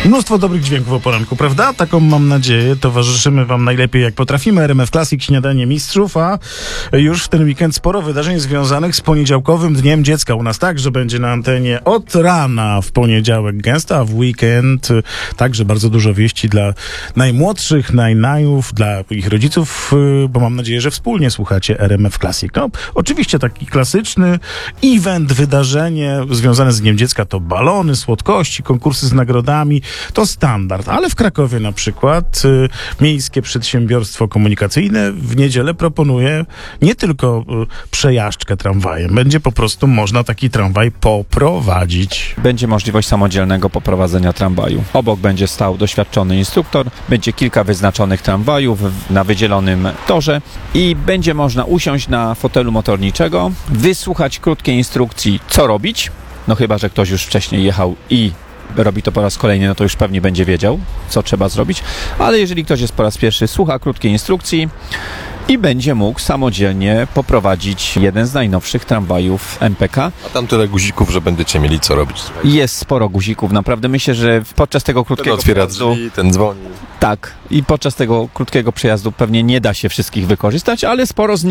Mnóstwo dobrych dźwięków o poranku, prawda? Taką mam nadzieję. Towarzyszymy wam najlepiej jak potrafimy. RMF Classic, śniadanie mistrzów, a już w ten weekend sporo wydarzeń związanych z poniedziałkowym Dniem Dziecka. U nas także będzie na antenie od rana w poniedziałek gęsto, a w weekend także bardzo dużo wieści dla najmłodszych, najnajów, dla ich rodziców, bo mam nadzieję, że wspólnie słuchacie RMF Classic. No, oczywiście taki klasyczny event, wydarzenie związane z Dniem Dziecka to balony, słodkości, konkursy z nagrodami. To standard, ale w Krakowie na przykład Miejskie Przedsiębiorstwo Komunikacyjne w niedzielę proponuje nie tylko przejażdżkę tramwajem, będzie po prostu można taki tramwaj poprowadzić. Będzie możliwość samodzielnego poprowadzenia tramwaju. Obok będzie stał doświadczony instruktor, będzie kilka wyznaczonych tramwajów na wydzielonym torze i będzie można usiąść na fotelu motorniczego, wysłuchać krótkiej instrukcji, co robić, no chyba że ktoś już wcześniej jechał i robi to po raz kolejny, no to już pewnie będzie wiedział, co trzeba zrobić, ale jeżeli ktoś jest po raz pierwszy, słucha krótkiej instrukcji i będzie mógł samodzielnie poprowadzić jeden z najnowszych tramwajów MPK. A tam tyle guzików, że będziecie mieli co robić. Jest sporo guzików, naprawdę myślę, że podczas tego krótkiego Ten otwiera przejazdu... drzwi, ten dzwoni. Tak, i podczas tego krótkiego przejazdu pewnie nie da się wszystkich wykorzystać, ale sporo z nich